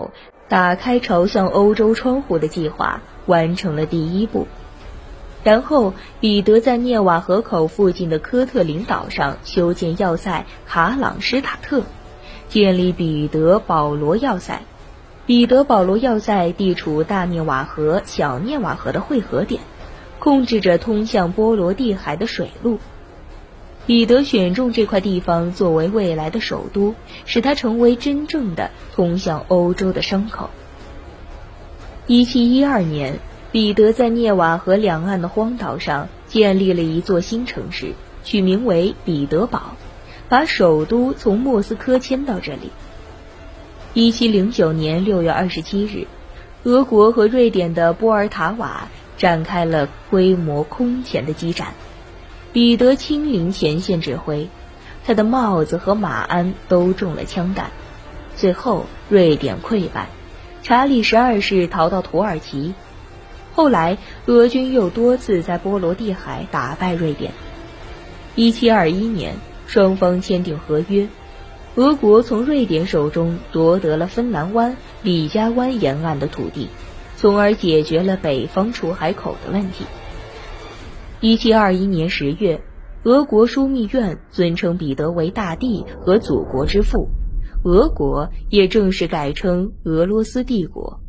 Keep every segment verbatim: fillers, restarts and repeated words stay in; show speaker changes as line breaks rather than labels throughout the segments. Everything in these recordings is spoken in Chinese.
后，打开朝向欧洲窗户的计划完成了第一步。然后，彼得在涅瓦河口附近的科特林岛上修建要塞卡朗施塔特，建立彼得保罗要塞。彼得保罗要塞地处大涅瓦河、小涅瓦河的汇合点，控制着通向波罗的海的水路。彼得选中这块地方作为未来的首都，使它成为真正的通向欧洲的商口。一七一二年，彼得在涅瓦河两岸的荒岛上建立了一座新城市，取名为彼得堡，把首都从莫斯科迁到这里。一七零九年六月二十七日，俄国和瑞典的波尔塔瓦展开了规模空前的激战。彼得亲临前线指挥，他的帽子和马鞍都中了枪弹。最后，瑞典溃败，查理十二世逃到土耳其。后来，俄军又多次在波罗的海打败瑞典。一七二一年，双方签订合约，俄国从瑞典手中夺得了芬兰湾、里加湾沿岸的土地，从而解决了北方出海口的问题。一七二一年十月，俄国枢密院尊称彼得为大帝和祖国之父，俄国也正式改称俄罗斯帝国。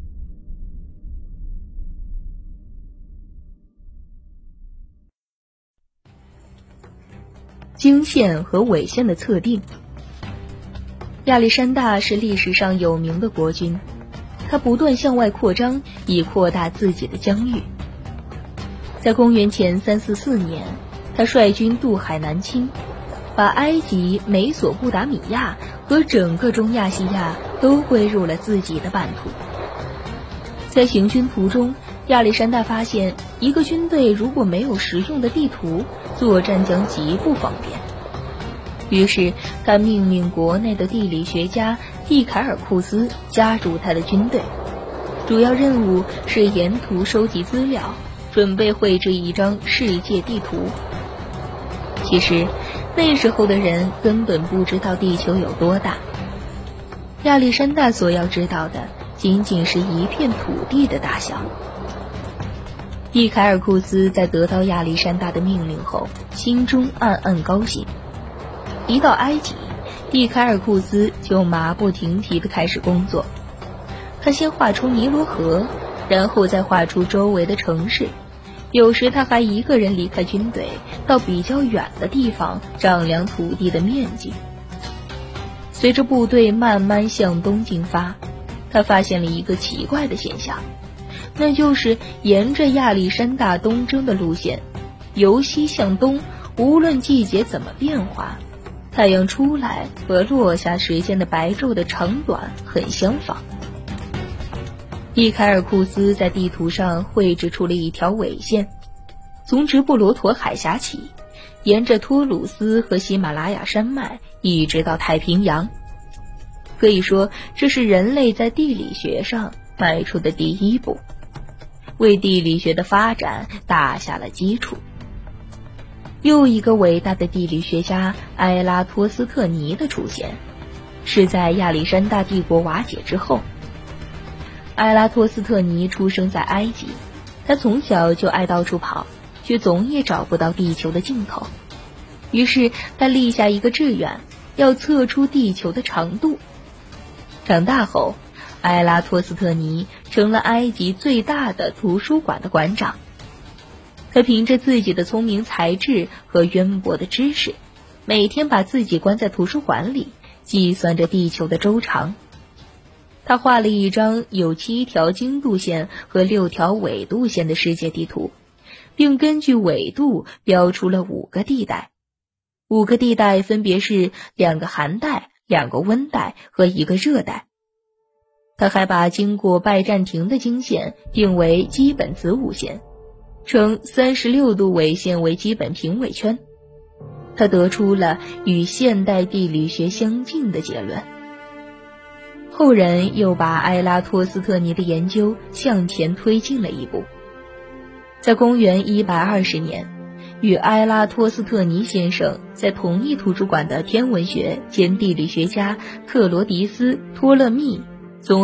经线和纬线的测定。亚历山大是历史上有名的国君，他不断向外扩张，以扩大自己的疆域。在公元前三四四年，他率军渡海南侵，把埃及、美索不达米亚和整个中亚西亚都归入了自己的版图。在行军途中，亚历山大发现，一个军队如果没有实用的地图，作战将极不方便。于是他命令国内的地理学家蒂凯尔库斯加入他的军队，主要任务是沿途收集资料，准备绘制一张世界地图。其实那时候的人根本不知道地球有多大，亚历山大所要知道的仅仅是一片土地的大小。蒂凯尔库斯在得到亚历山大的命令后，心中暗暗高兴。一到埃及，蒂凯尔库斯就马不停蹄地开始工作。他先画出尼罗河，然后再画出周围的城市。有时他还一个人离开军队，到比较远的地方丈量土地的面积。随着部队慢慢向东进发，他发现了一个奇怪的现象，那就是沿着亚历山大东征的路线，由西向东，无论季节怎么变化，太阳出来和落下时间的白昼的长短很相仿。蒂凯尔库斯在地图上绘制出了一条纬线，从直布罗陀海峡起，沿着托鲁斯和喜马拉雅山脉一直到太平洋。可以说，这是人类在地理学上迈出的第一步，为地理学的发展打下了基础。又一个伟大的地理学家埃拉托斯特尼的出现，是在亚历山大帝国瓦解之后。埃拉托斯特尼出生在埃及，他从小就爱到处跑，却总也找不到地球的尽头。于是他立下一个志愿，要测出地球的长度。长大后，埃拉托斯特尼成了埃及最大的图书馆的馆长。他凭着自己的聪明才智和渊博的知识，每天把自己关在图书馆里，计算着地球的周长。他画了一张有七条经度线和六条纬度线的世界地图，并根据纬度标出了五个地带。五个地带分别是两个寒带、两个温带和一个热带。他还把经过拜占庭的经线定为基本子午线，称三十六度纬线为基本平纬圈。他得出了与现代地理学相近的结论。后人又把埃拉托斯特尼的研究向前推进了一步。在公元一百二十年，与埃拉托斯特尼先生在同一图书馆的天文学兼地理学家克罗迪斯·托勒密